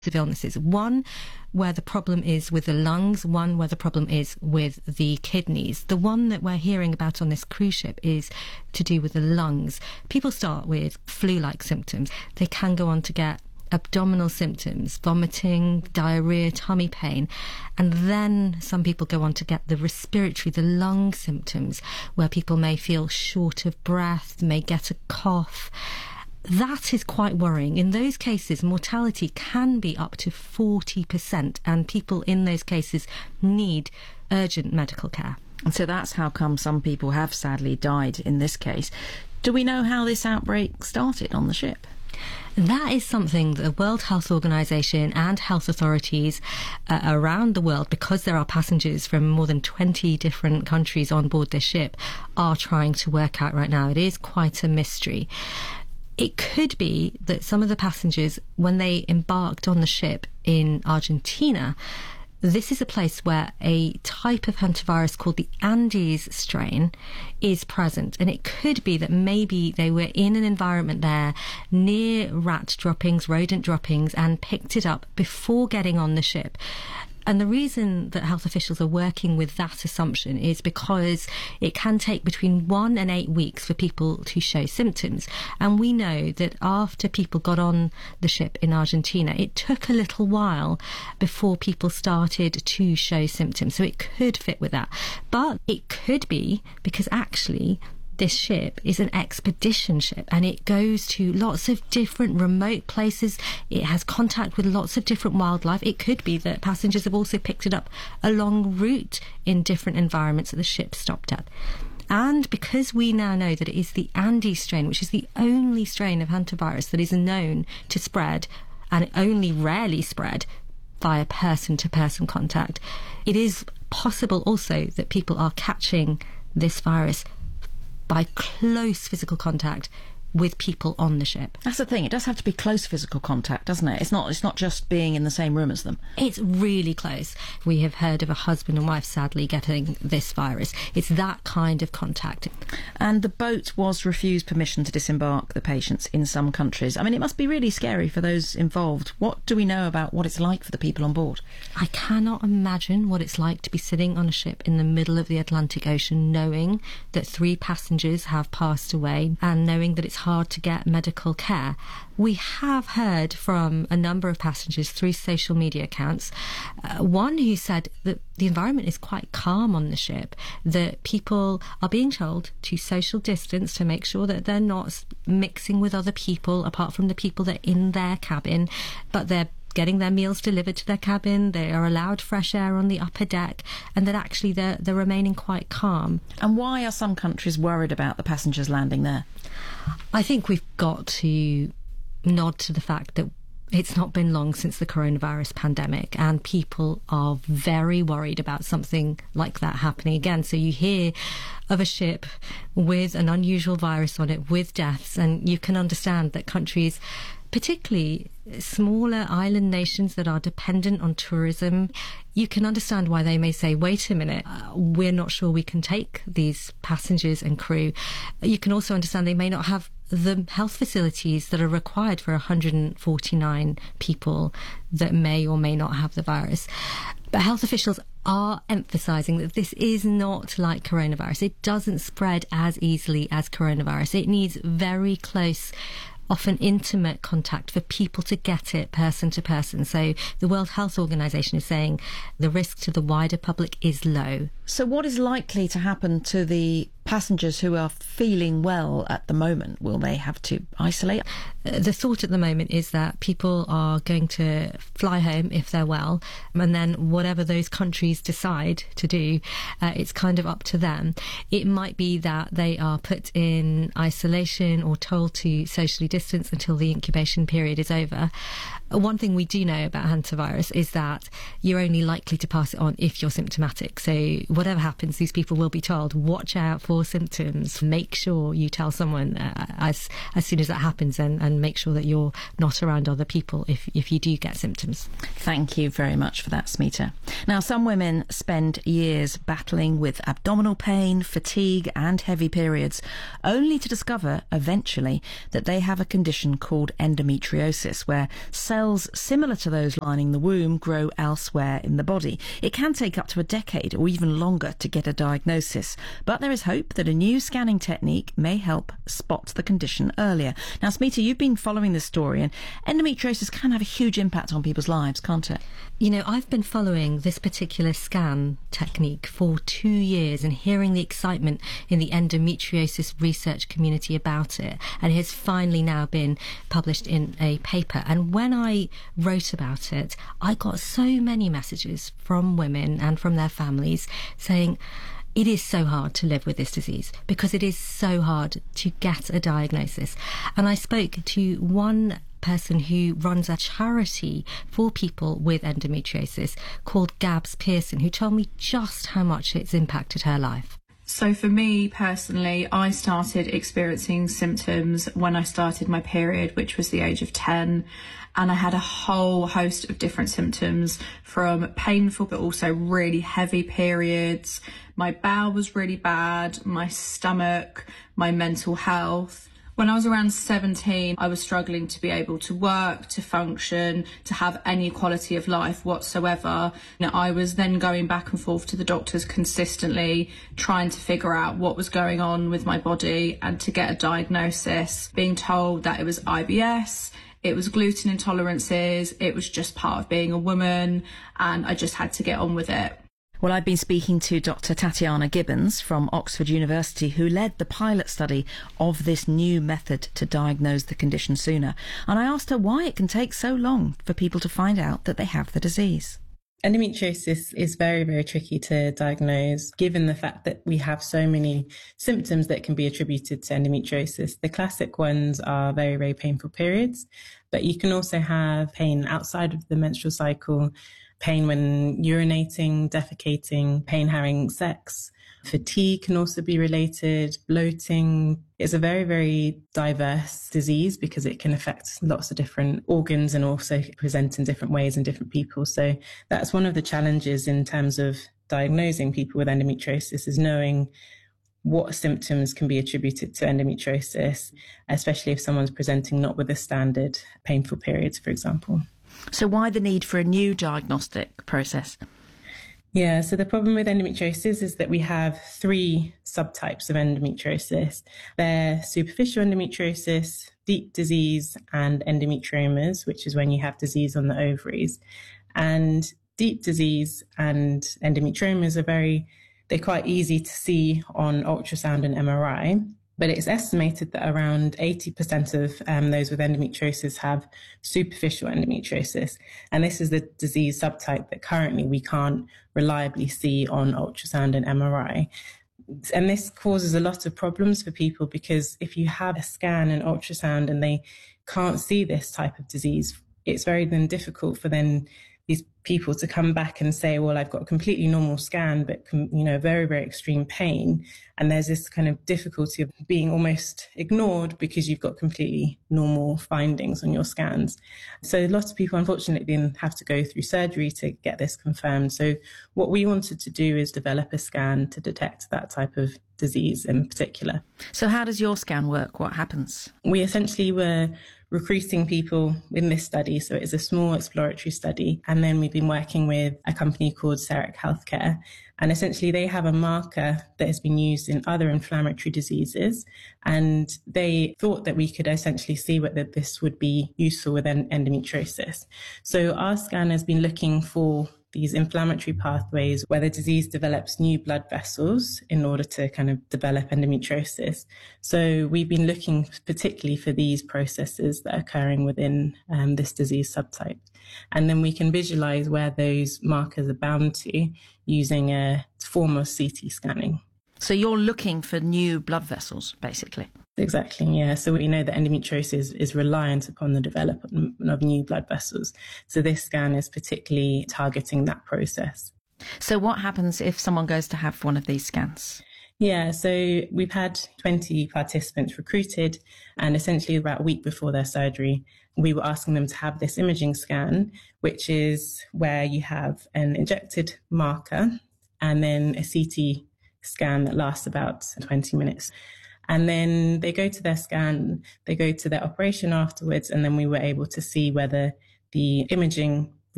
of illnesses. One where the problem is with the lungs, one where the problem is with the kidneys. The one that we're hearing about on this cruise ship is to do with the lungs. People start with flu-like symptoms. They can go on to get abdominal symptoms, vomiting, diarrhea, tummy pain, and then some people go on to get the respiratory, the lung symptoms, where people may feel short of breath, may get a cough. That is quite worrying. In those cases, mortality can be up to 40%, and people in those cases need urgent medical care. And so that's how come some people have sadly died in this case. Do we know how this outbreak started on the ship? That is something that the World Health Organization and health authorities around the world, because there are passengers from more than 20 different countries on board this ship, are trying to work out right now. It is quite a mystery. It could be that some of the passengers, when they embarked on the ship in Argentina, this is a place where a type of hantavirus called the Andes strain is present. And it could be that maybe they were in an environment there near rat droppings, rodent droppings, and picked it up before getting on the ship. And the reason that health officials are working with that assumption is because it can take between 1 and 8 weeks for people to show symptoms. And we know that after people got on the ship in Argentina, it took a little while before people started to show symptoms. So it could fit with that. But it could be because actually this ship is an expedition ship and it goes to lots of different remote places. It has contact with lots of different wildlife. It could be that passengers have also picked it up along route in different environments that the ship stopped at. And because we now know that it is the Andes strain, which is the only strain of hantavirus that is known to spread and only rarely spread via person-to-person contact, it is possible also that people are catching this virus by close physical contact with people on the ship. That's the thing. It does have to be close physical contact, doesn't it? It's not just being in the same room as them. It's really close. We have heard of a husband and wife sadly getting this virus. It's that kind of contact. And the boat was refused permission to disembark the patients in some countries. I mean, it must be really scary for those involved. What do we know about what it's like for the people on board? I cannot imagine what it's like to be sitting on a ship in the middle of the Atlantic Ocean, knowing that 3 passengers have passed away and knowing that it's hard to get medical care. We have heard from a number of passengers through social media accounts, one who said that the environment is quite calm on the ship, that people are being told to social distance to make sure that they're not mixing with other people apart from the people that are in their cabin, but they're getting their meals delivered to their cabin, they are allowed fresh air on the upper deck, and that actually they're remaining quite calm. And why are some countries worried about the passengers landing there? I think we've got to nod to the fact that it's not been long since the coronavirus pandemic, and people are very worried about something like that happening again. So you hear of a ship with an unusual virus on it, with deaths, and you can understand that countries, particularly smaller island nations that are dependent on tourism, you can understand why they may say, wait a minute, we're not sure we can take these passengers and crew. You can also understand they may not have the health facilities that are required for 149 people that may or may not have the virus. But health officials are emphasising that this is not like coronavirus. It doesn't spread as easily as coronavirus. It needs very close, often intimate contact for people to get it person to person. So the World Health Organization is saying the risk to the wider public is low. So what is likely to happen to the passengers who are feeling well at the moment? Will they have to isolate? The thought at the moment is that people are going to fly home if they're well, and then whatever those countries decide to do, it's kind of up to them. It might be that they are put in isolation or told to socially distance until the incubation period is over. One thing we do know about hantavirus is that you're only likely to pass it on if you're symptomatic. So whatever happens, these people will be told, watch out for symptoms, make sure you tell someone as soon as that happens, and make sure that you're not around other people if you do get symptoms. Thank you very much for that, Smita. Now, some women spend years battling with abdominal pain, fatigue and heavy periods, only to discover eventually that they have a condition called endometriosis, where cells similar to those lining the womb grow elsewhere in the body. It can take up to a decade or even longer to get a diagnosis, but there is hope that a new scanning technique may help spot the condition earlier. Now, Smita, you've been following this story, and endometriosis can have a huge impact on people's lives, can't it? You know, I've been following this particular scan technique for 2 years and hearing the excitement in the endometriosis research community about it, and it has finally now been published in a paper. And when I wrote about it, I got so many messages from women and from their families saying it is so hard to live with this disease because it is so hard to get a diagnosis. And I spoke to one person who runs a charity for people with endometriosis called Gabs Pearson, who told me just how much it's impacted her life. So for me personally, I started experiencing symptoms when I started my period, which was the age of 10. And I had a whole host of different symptoms, from painful but also really heavy periods. My bowel was really bad, my stomach, my mental health. When I was around 17, I was struggling to be able to work, to function, to have any quality of life whatsoever. You know, I was then going back and forth to the doctors consistently, trying to figure out what was going on with my body and to get a diagnosis, being told that it was IBS, it was gluten intolerances, it was just part of being a woman, and I just had to get on with it. Well, I've been speaking to Dr. Tatiana Gibbons from Oxford University, who led the pilot study of this new method to diagnose the condition sooner. And I asked her why it can take so long for people to find out that they have the disease. Endometriosis is very, very tricky to diagnose, given the fact that we have so many symptoms that can be attributed to endometriosis. The classic ones are very, very painful periods, but you can also have pain outside of the menstrual cycle, pain when urinating, defecating, pain having sex. Fatigue can also be related, bloating. It's a very, very diverse disease because it can affect lots of different organs and also present in different ways in different people. So that's one of the challenges in terms of diagnosing people with endometriosis, is knowing what symptoms can be attributed to endometriosis, especially if someone's presenting not with the standard painful periods, for example. So why the need for a new diagnostic process? Yeah, so the problem with endometriosis is that we have 3 subtypes of endometriosis. They're superficial endometriosis, deep disease, and endometriomas, which is when you have disease on the ovaries. And deep disease and endometriomas they're quite easy to see on ultrasound and MRI. But it's estimated that around 80% of those with endometriosis have superficial endometriosis. And this is the disease subtype that currently we can't reliably see on ultrasound and MRI. And this causes a lot of problems for people, because if you have a scan and ultrasound and they can't see this type of disease, it's very then difficult for these people to come back and say, well, I've got a completely normal scan, but, very, very extreme pain. And there's this kind of difficulty of being almost ignored because you've got completely normal findings on your scans. So lots of people, unfortunately, then have to go through surgery to get this confirmed. So what we wanted to do is develop a scan to detect that type of disease in particular. So how does your scan work? What happens? We essentially were recruiting people in this study. So it is a small exploratory study. And then we've been working with a company called Serec Healthcare. And essentially they have a marker that has been used in other inflammatory diseases. And they thought that we could essentially see whether this would be useful with endometriosis. So our scan has been looking for these inflammatory pathways where the disease develops new blood vessels in order to kind of develop endometriosis. So we've been looking particularly for these processes that are occurring within this disease subtype. And then we can visualize where those markers are bound to using a form of CT scanning. So you're looking for new blood vessels, basically? Exactly, yeah. So we know that endometriosis is reliant upon the development of new blood vessels. So this scan is particularly targeting that process. So what happens if someone goes to have one of these scans? Yeah, so we've had 20 participants recruited, and essentially about a week before their surgery, we were asking them to have this imaging scan, which is where you have an injected marker and then a CT scan that lasts about 20 minutes. And then they go to their scan, they go to their operation afterwards, and then we were able to see whether the imaging